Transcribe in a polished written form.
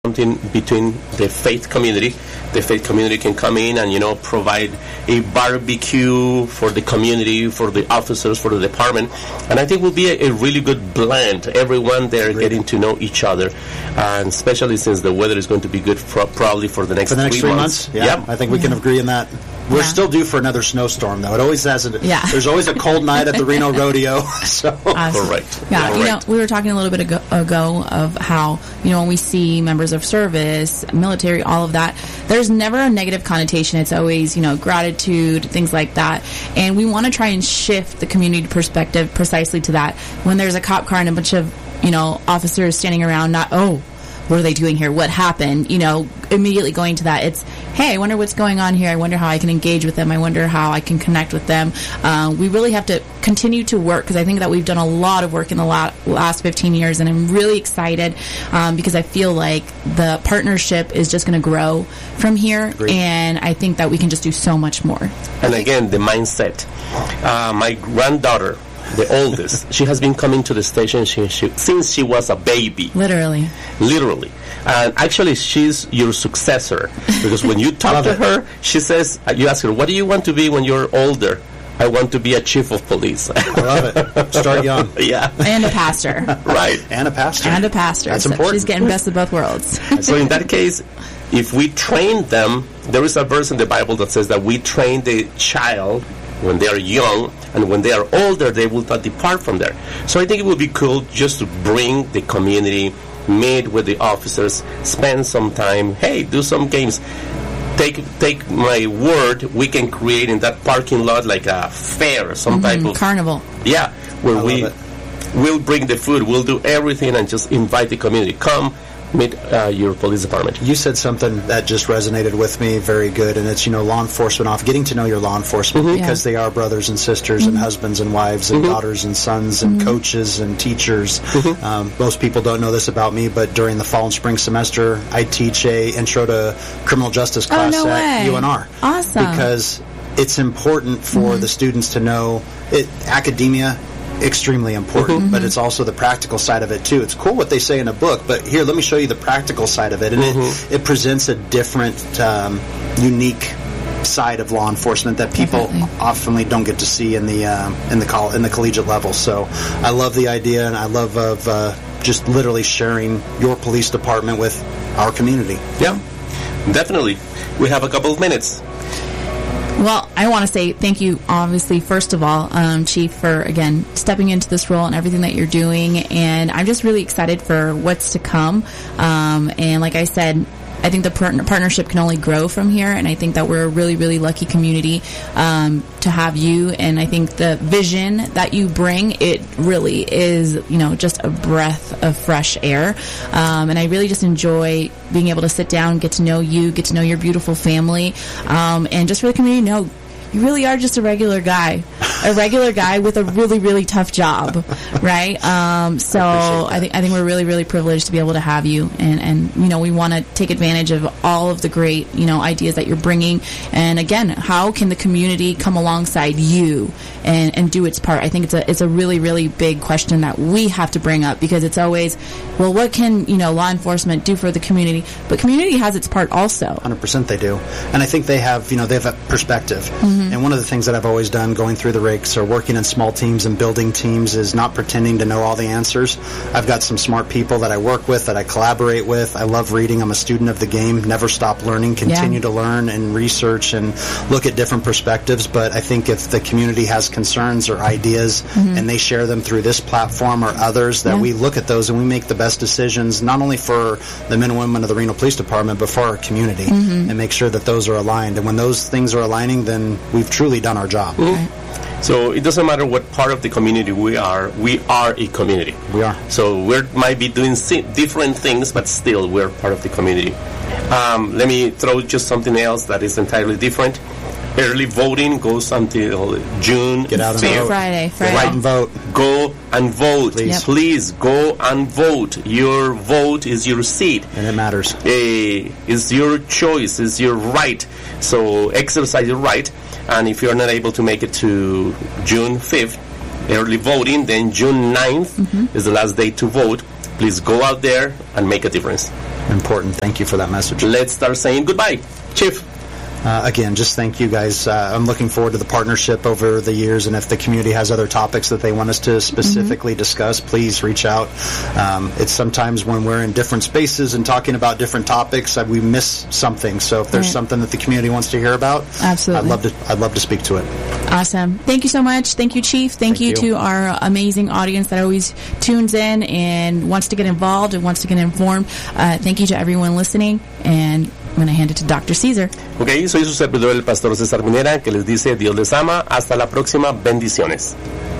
something between the faith community. The faith community can come in and, provide a barbecue for the community, for the officers, for the department. And I think it will be a really good blend. Everyone there getting to know each other. And especially since the weather is going to be good probably for the next 3 months. Yeah, yep. I think we can agree on that. We're still due for another snowstorm, though. It always has there's always a cold night at the Reno Rodeo. So. Correct. Yeah, we were talking a little bit ago of how, when we see members of service, military, all of that, there's never a negative connotation. It's always, gratitude, things like that. And we want to try and shift the community perspective precisely to that. When there's a cop car and a bunch of, officers standing around, what are they doing here? What happened? Immediately going to that. It's, hey, I wonder what's going on here. I wonder how I can engage with them. I wonder how I can connect with them. We really have to continue to work because I think that we've done a lot of work in the last 15 years, and I'm really excited because I feel like the partnership is just going to grow from here. Great. And I think that we can just do so much more. And again, the mindset. My granddaughter, the oldest, she has been coming to the station since she was a baby. Literally. And actually, she's your successor. Because when you talk to her, she says, you ask her, what do you want to be when you're older? I want to be a chief of police. I love it. Start young. Yeah. And a pastor. Right. And a pastor. That's important. She's getting best of both worlds. So in that case, if we train them, there is a verse in the Bible that says that we train the child when they are young, and when they are older, they will not depart from there. So I think it would be cool just to bring the community, meet with the officers, spend some time, do some games. Take my word, we can create in that parking lot like a fair, some type of carnival. Yeah, where we'll bring the food, we'll do everything, and just invite the community. Come meet your police department. You said something that just resonated with me very good, and it's, law enforcement getting to know your law enforcement because they are brothers and sisters and husbands and wives and daughters and sons and coaches and teachers. Most people don't know this about me, but during the fall and spring semester, I teach a intro to criminal justice class at UNR. Awesome. Because it's important for the students to know academia, extremely important, but it's also the practical side of it too. It's cool what they say in a book, but here, let me show you the practical side of it, and it presents a different, unique side of law enforcement that people often don't get to see in the collegiate level. So I love the idea, and I love just literally sharing your police department with our community. Yeah, definitely. We have a couple of minutes. Well, I want to say thank you, obviously, first of all, Chief, for, again, stepping into this role and everything that you're doing. And I'm just really excited for what's to come. And like I said, I think the partnership can only grow from here, and I think that we're a really, really lucky community to have you. And I think the vision that you bring, it really is, just a breath of fresh air. And I really just enjoy being able to sit down, get to know you, get to know your beautiful family, and just for the community to know you really are just a regular guy with a really, really tough job, right? So I think we're really, really privileged to be able to have you, and we want to take advantage of all of the great ideas that you're bringing. And again, how can the community come alongside you and do its part? I think it's a really, really big question that we have to bring up, because it's always, well, what can law enforcement do for the community? But community has its part also. 100% they do, and I think they have a perspective. And one of the things that I've always done going through the ranks or working in small teams and building teams is not pretending to know all the answers. I've got some smart people that I work with, that I collaborate with. I love reading. I'm a student of the game. Never stop learning. Continue to learn and research and look at different perspectives. But I think if the community has concerns or ideas and they share them through this platform or others, that we look at those and we make the best decisions, not only for the men and women of the Reno Police Department, but for our community, and make sure that those are aligned. And when those things are aligning, then we've truly done our job. So it doesn't matter what part of the community we are a community. We are. So we might be doing different things, but still we're part of the community. Let me throw just something else that is entirely different. Early voting goes until June 5th. Get out and vote. Friday. Right and vote. Go and vote. Please go and vote. Your vote is your seat. And it matters. It's your choice. It's your right. So exercise your right. And if you're not able to make it to June 5th, early voting, then June 9th is the last day to vote. Please go out there and make a difference. important. Thank you for that message. Let's start saying goodbye. Chief. Again, just thank you guys. I'm looking forward to the partnership over the years, and if the community has other topics that they want us to specifically discuss, please reach out. It's sometimes when we're in different spaces and talking about different topics, we miss something. So if there's something that the community wants to hear about, absolutely, I'd love to speak to it. Awesome. Thank you so much. Thank you, Chief. Thank you to our amazing audience that always tunes in and wants to get involved and wants to get informed. Thank you to everyone listening, and I'm going to hand it to Dr. Cesar. Ok, soy su servidor, el pastor César Minera, que les dice Dios les ama. Hasta la próxima. Bendiciones.